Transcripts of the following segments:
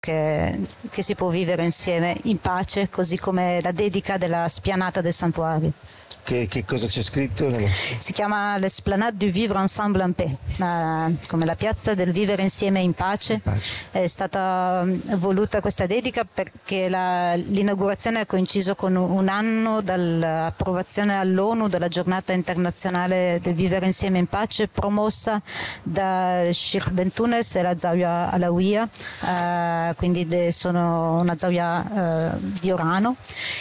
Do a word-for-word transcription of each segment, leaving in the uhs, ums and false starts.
che, che si può vivere insieme in pace, così come la dedica della spianata del santuario. Che, che cosa c'è scritto? Si chiama l'Esplanade du Vivre Ensemble en Paix, uh, come la piazza del vivere insieme in pace. In pace. È stata voluta questa dedica perché la, l'inaugurazione ha coinciso con un anno dall'approvazione all'ONU della giornata internazionale del vivere insieme in pace, promossa da Sheikh Bentunes e la Zawiya Alawiya, uh, quindi de, sono una Zawiya uh, di Orano.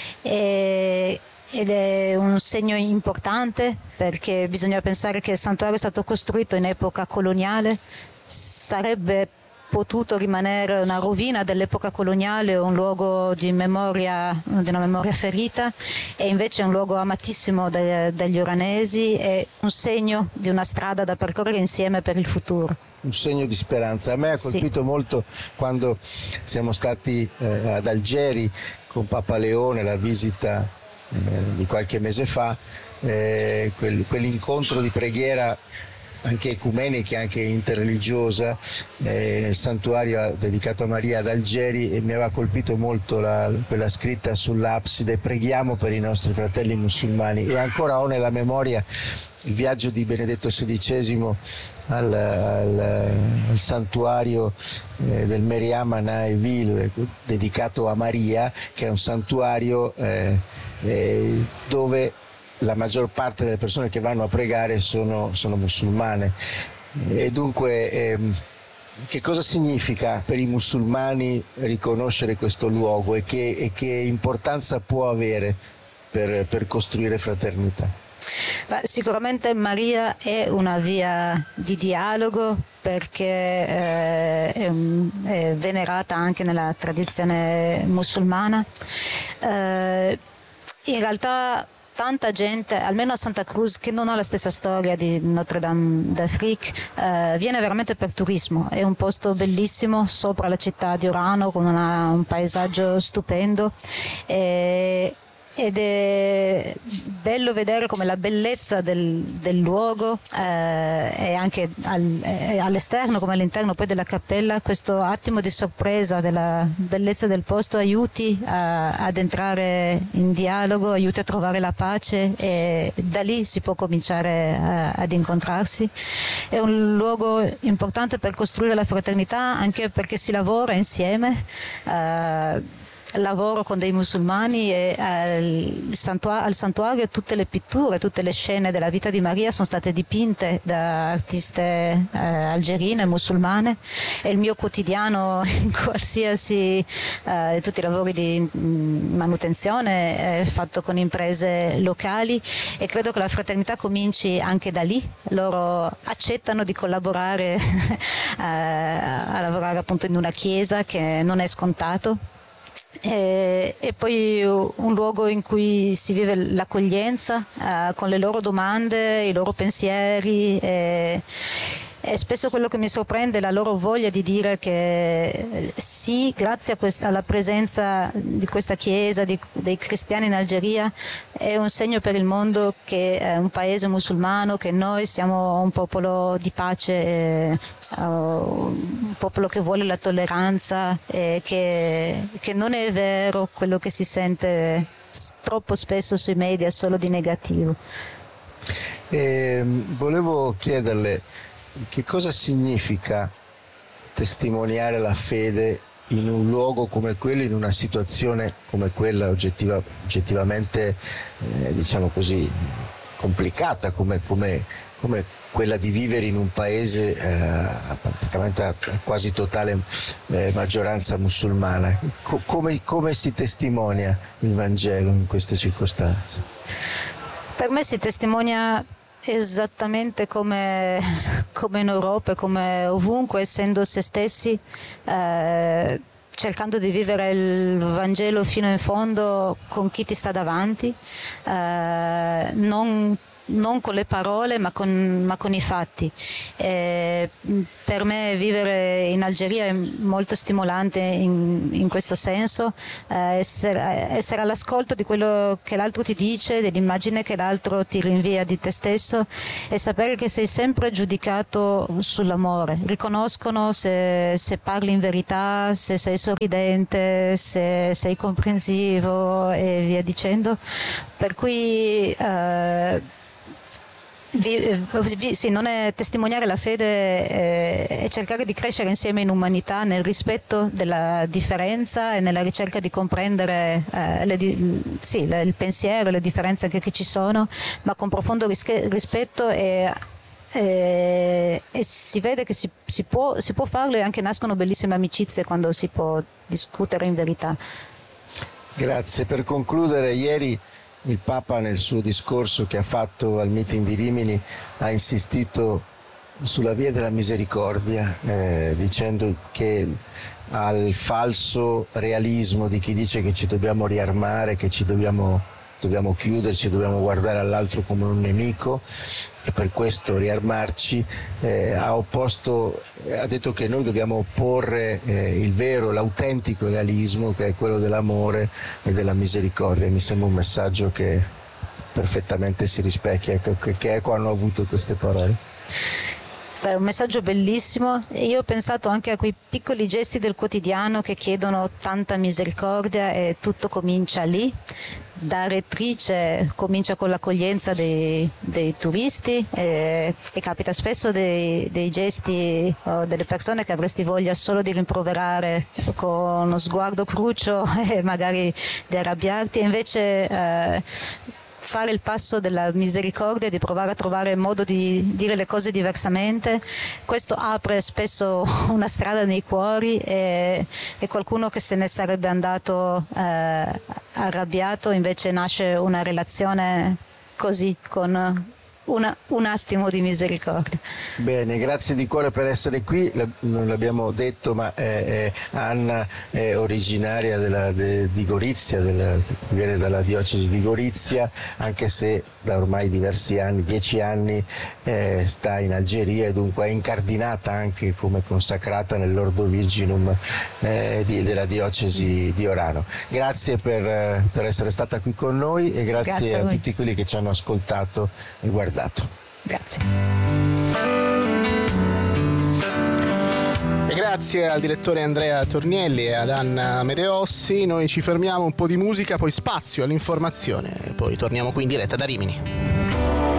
E, ed è un segno importante perché bisogna pensare che il santuario è stato costruito in epoca coloniale, sarebbe potuto rimanere una rovina dell'epoca coloniale, un luogo di memoria, di una memoria ferita, e invece è un luogo amatissimo dagli, dagli oranesi, è un segno di una strada da percorrere insieme per il futuro. Un segno di speranza. A me ha colpito sì. molto quando siamo stati eh, ad Algeri con Papa Leone, la visita di qualche mese fa, eh, quel, quell'incontro di preghiera anche ecumenica, anche interreligiosa, eh, il santuario dedicato a Maria ad Algeri, e mi aveva colpito molto la, quella scritta sull'abside: preghiamo per i nostri fratelli musulmani. E ancora ho nella memoria il viaggio di Benedetto sedicesimo al, al, al santuario eh, del Meriam Anaevil, dedicato a Maria, che è un santuario eh, eh, dove la maggior parte delle persone che vanno a pregare sono, sono musulmane. E dunque ehm, che cosa significa per i musulmani riconoscere questo luogo e che, e che importanza può avere per, per costruire fraternità? Beh, sicuramente Maria è una via di dialogo perché eh, è, è venerata anche nella tradizione musulmana. Eh, in realtà tanta gente, almeno a Santa Cruz, che non ha la stessa storia di Notre Dame d'Afrique, eh, viene veramente per turismo. È un posto bellissimo sopra la città di Orano, con una, un paesaggio stupendo. E, ed è bello vedere come la bellezza del, del luogo eh, e anche al, eh, all'esterno come all'interno poi della cappella, questo attimo di sorpresa della bellezza del posto aiuti a, ad entrare in dialogo, aiuti a trovare la pace, e da lì si può cominciare a, ad incontrarsi. È un luogo importante per costruire la fraternità, anche perché si lavora insieme. Eh, lavoro con dei musulmani, e al santuario, al santuario tutte le pitture, tutte le scene della vita di Maria sono state dipinte da artiste eh, algerine, musulmane, e il mio quotidiano in qualsiasi, eh, tutti i lavori di manutenzione è fatto con imprese locali, e credo che la fraternità cominci anche da lì. Loro accettano di collaborare eh, a lavorare appunto in una chiesa, che non è scontato. E, e poi un luogo in cui si vive l'accoglienza eh, con le loro domande, i loro pensieri, e, e spesso quello che mi sorprende è la loro voglia di dire che sì, grazie a questa, alla presenza di questa chiesa, di, dei cristiani in Algeria, è un segno per il mondo che è un paese musulmano, che noi siamo un popolo di pace, e, uh, un popolo che vuole la tolleranza, e che, che non è vero quello che si sente troppo spesso sui media, solo di negativo. E volevo chiederle che cosa significa testimoniare la fede in un luogo come quello, in una situazione come quella oggettiva, oggettivamente eh, diciamo così complicata, come, come, come quella di vivere in un paese eh, praticamente a quasi totale eh, maggioranza musulmana. Co- come, come si testimonia il Vangelo in queste circostanze? Per me si testimonia esattamente come, come in Europa, come ovunque, essendo se stessi, eh, cercando di vivere il Vangelo fino in fondo con chi ti sta davanti, eh, non non con le parole ma con, ma con i fatti. Eh, per me vivere in Algeria è molto stimolante in, in questo senso, eh, essere, essere all'ascolto di quello che l'altro ti dice, dell'immagine che l'altro ti rinvia di te stesso, e sapere che sei sempre giudicato sull'amore. Riconoscono se, se parli in verità, se sei sorridente, se sei comprensivo e via dicendo. Per cui eh, Vi, vi, sì, non è testimoniare la fede eh, e cercare di crescere insieme in umanità, nel rispetto della differenza e nella ricerca di comprendere eh, le, sì, le, il pensiero, le differenze anche che ci sono, ma con profondo rische, rispetto e, e, e si vede che si, si, può, si può farlo, e anche nascono bellissime amicizie quando si può discutere in verità. Grazie. Per concludere, ieri il Papa nel suo discorso che ha fatto al meeting di Rimini ha insistito sulla via della misericordia, eh, dicendo che al falso realismo di chi dice che ci dobbiamo riarmare, che ci dobbiamo, dobbiamo chiuderci, dobbiamo guardare all'altro come un nemico e per questo riarmarci, eh, ha opposto, ha detto che noi dobbiamo opporre eh, il vero, l'autentico realismo, che è quello dell'amore e della misericordia. Mi sembra un messaggio che perfettamente si rispecchia. Che, che eco hanno avuto queste parole? È un messaggio bellissimo, e io ho pensato anche a quei piccoli gesti del quotidiano che chiedono tanta misericordia, e tutto comincia lì. Da rettrice comincia con l'accoglienza dei, dei turisti e, e capita spesso dei, dei gesti o delle persone che avresti voglia solo di rimproverare con uno sguardo crucio e magari di arrabbiarti, e invece eh, fare il passo della misericordia, di provare a trovare modo di dire le cose diversamente. Questo apre spesso una strada nei cuori, e, e qualcuno che se ne sarebbe andato eh, arrabbiato, invece nasce una relazione così, con una, un attimo di misericordia. Bene, grazie di cuore per essere qui. Non l'abbiamo detto, ma eh, eh, Anna è originaria della, de, di Gorizia, della, viene dalla diocesi di Gorizia, anche se da ormai diversi anni, dieci anni, eh, sta in Algeria, e dunque è incardinata anche come consacrata nell'Ordo Virginum eh, di, della diocesi di Orano. Grazie per, per essere stata qui con noi, e grazie, grazie a, a tutti quelli che ci hanno ascoltato e guardato. Grazie. E grazie al direttore Andrea Tornielli e ad Anna Medeossi. Noi ci fermiamo, un po' di musica, poi spazio all'informazione, e poi torniamo qui in diretta da Rimini.